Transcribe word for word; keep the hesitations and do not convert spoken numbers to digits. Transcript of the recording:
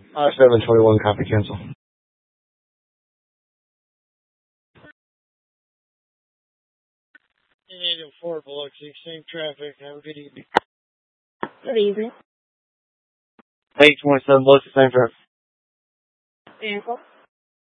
Uh, seven twenty-one, copy, cancel. eight oh four, Biloxi, same traffic. Have a good evening. Good evening. eight twenty-seven, Biloxi, same traffic. Vehicle.